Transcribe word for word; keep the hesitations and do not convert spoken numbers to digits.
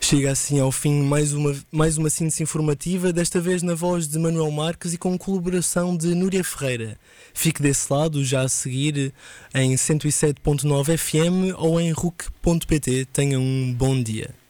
Chega assim ao fim mais uma, mais uma síntese informativa, desta vez na voz de Manuel Marques e com colaboração de Núria Ferreira. Fique desse lado já a seguir em cento e sete ponto nove F M ou em R U C ponto P T. Tenha um bom dia.